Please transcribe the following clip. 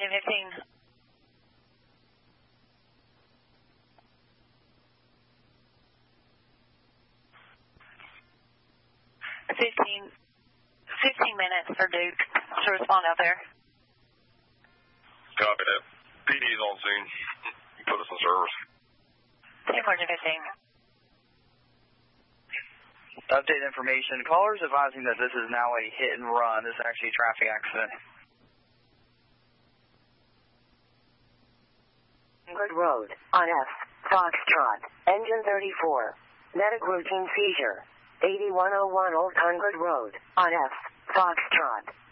1015. 15 minutes for Duke to respond out there. Copy that. PD's on scene. Put us in service. 1015. Update information. Callers advising that this is now a hit and run. This is actually a traffic accident. Good Road on F. Foxtrot. Engine 34. Medic routine seizure. 8101 Old Concord Road on F. Foxtrot.